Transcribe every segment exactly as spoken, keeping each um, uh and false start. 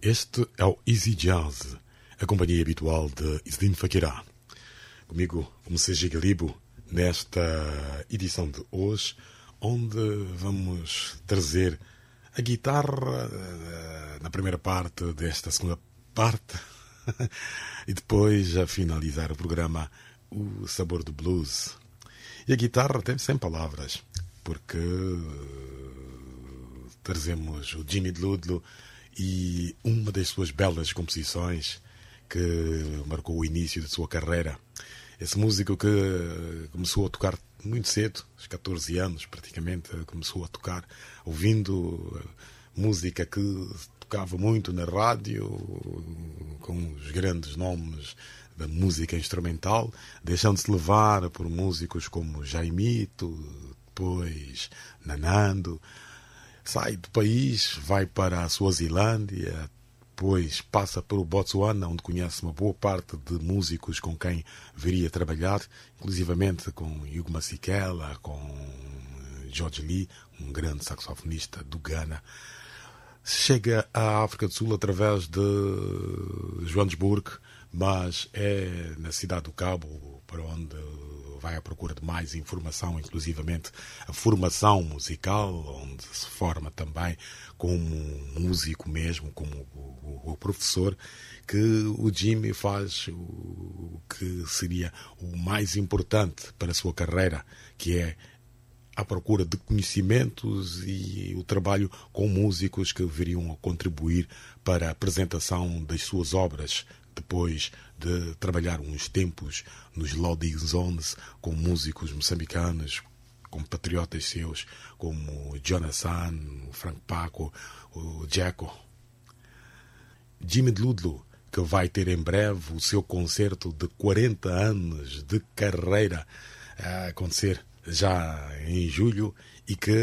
Este é o Easy Jazz, a companhia habitual de Islin Fakirá. Comigo, como seja Galibo, nesta edição de hoje, onde vamos trazer a guitarra na primeira parte desta segunda parte e depois, a finalizar o programa, o sabor do blues. E a guitarra tem sem palavras, porque trazemos o Jimmy Ludlow e uma das suas belas composições que marcou o início de sua carreira. Esse músico que começou a tocar muito cedo, aos catorze anos praticamente, começou a tocar, ouvindo música que tocava muito na rádio, com os grandes nomes da música instrumental, deixando-se levar por músicos como Jaimito, depois Nanando. Sai do país, vai para a Suazilândia, depois passa pelo Botsuana, onde conhece uma boa parte de músicos com quem viria trabalhar, inclusivamente com Hugo Masekela, com George Lee, um grande saxofonista do Ghana. Chega à África do Sul através de Joanesburgo, mas é na cidade do Cabo para onde vai à procura de mais informação, inclusivamente a formação musical, onde se forma também como músico mesmo, como o, o, o professor, que o Jimmy faz o que seria o mais importante para a sua carreira, que é à procura de conhecimentos e o trabalho com músicos que viriam a contribuir para a apresentação das suas obras, depois de trabalhar uns tempos nos loading zones com músicos moçambicanos, compatriotas seus, como Jonathan, o Frank Paco, o Jacko. Jimmy Ludlow, que vai ter em breve o seu concerto de quarenta anos de carreira a acontecer já em julho e que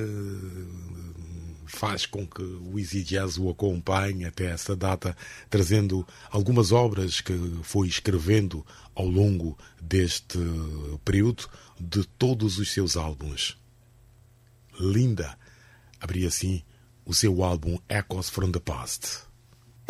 faz com que o Easy Jazz o acompanhe até essa data, trazendo algumas obras que foi escrevendo ao longo deste período de todos os seus álbuns. Linda abria assim o seu álbum Echoes from the Past.